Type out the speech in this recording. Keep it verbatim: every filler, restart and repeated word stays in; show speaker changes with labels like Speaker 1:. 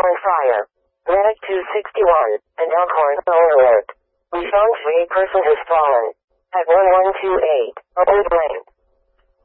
Speaker 1: Elkhorn Fire. Medic two sixty-one, and Elkhorn Fire Alert. We found three person has fallen. At one one two eight, Old Lane.